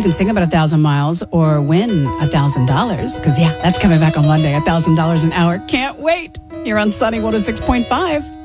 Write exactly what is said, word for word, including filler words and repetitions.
you can sing about a thousand miles or win a thousand dollars. Because, yeah, that's coming back on Monday, a thousand dollars an hour. Can't wait. You're on Sunny one oh six point five.